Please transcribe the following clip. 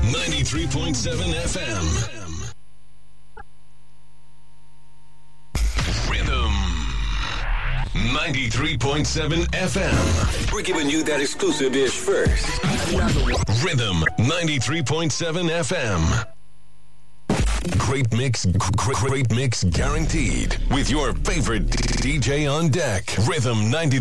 93.7 FM. Rhythm 93.7 FM. We're giving you that exclusive dish first. Rhythm 93.7 FM. Great mix guaranteed with your favorite DJ on deck. Rhythm 93.